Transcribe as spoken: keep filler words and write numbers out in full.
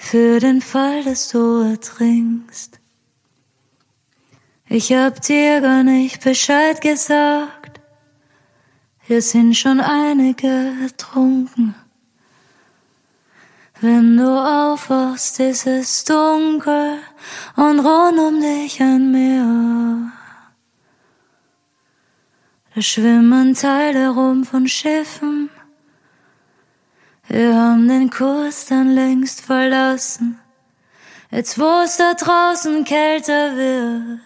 für den Fall, dass du ertrinkst. Ich hab dir gar nicht Bescheid gesagt, hier sind schon einige ertrunken. Wenn du aufwachst, ist es dunkel und rund um dich ein Meer. Da schwimmen Teile rum von Schiffen. Wir haben den Kurs dann längst verlassen. Jetzt wo es da draußen kälter wird,